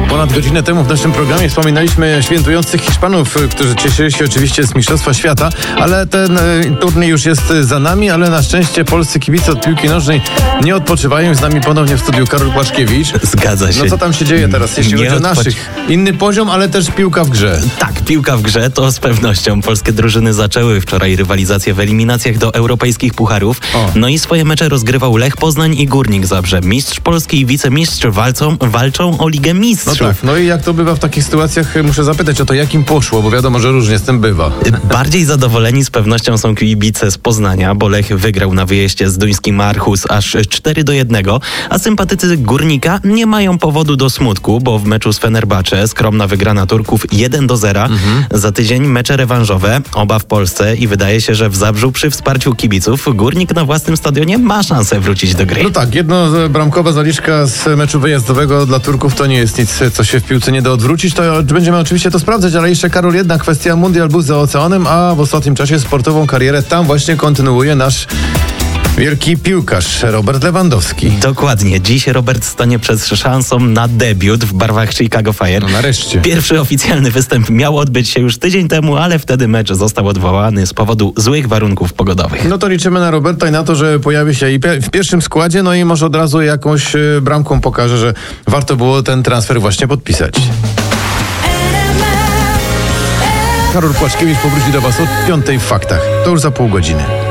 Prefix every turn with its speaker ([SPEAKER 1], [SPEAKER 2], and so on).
[SPEAKER 1] Ponad godzinę temu w naszym programie wspominaliśmy świętujących Hiszpanów, którzy cieszyli się oczywiście z Mistrzostwa Świata, ale ten turniej już jest za nami, ale na szczęście polscy kibice od piłki nożnej nie odpoczywają. Z nami ponownie w studiu Karol Płaszkiewicz.
[SPEAKER 2] Zgadza się.
[SPEAKER 1] No co tam się dzieje teraz, jeśli chodzi o naszych? Inny poziom, ale też piłka w grze.
[SPEAKER 2] Tak, piłka w grze to z pewnością. Polskie drużyny zaczęły wczoraj rywalizację w eliminacjach do europejskich pucharów. No i swoje mecze rozgrywał Lech Poznań i Górnik Zabrze. Mistrz Polski i wicemistrz walczą o Ligę Mistrzów.
[SPEAKER 1] No tak, no i jak to bywa w takich sytuacjach, muszę zapytać o to, jak im poszło, bo wiadomo, że różnie z tym bywa.
[SPEAKER 2] Bardziej zadowoleni z pewnością są kibice z Poznania, bo Lech wygrał na wyjeździe z duńskim Aarhus aż 4-1, a sympatycy Górnika nie mają powodu do smutku, bo w meczu z Fenerbahce skromna wygrana Turków 1-0. Za tydzień mecze rewanżowe, oba w Polsce i wydaje się, że w Zabrzu przy wsparciu kibiców Górnik na własnym stadionie ma szansę wrócić do gry.
[SPEAKER 1] No tak, bramkowa zaliczka z meczu wyjazdowego dla Turków to nie jest nic, co się w piłce nie da odwrócić. To będziemy oczywiście to sprawdzać, ale jeszcze, Karol, jedna kwestia. Mundial był za oceanem, a w ostatnim czasie sportową karierę tam właśnie kontynuuje nasz wielki piłkarz Robert Lewandowski.
[SPEAKER 2] Dokładnie. Dziś Robert stanie przed szansą na debiut w barwach Chicago Fire.
[SPEAKER 1] No nareszcie.
[SPEAKER 2] Pierwszy oficjalny występ miał odbyć się już tydzień temu, ale wtedy mecz został odwołany z powodu złych warunków pogodowych.
[SPEAKER 1] No to liczymy na Roberta i na to, że pojawi się i w pierwszym składzie, no i może od razu jakąś bramką pokaże, że warto było ten transfer właśnie podpisać. Karol Płaszkiewicz powróci do Was o 5:00 w Faktach. To już za pół godziny.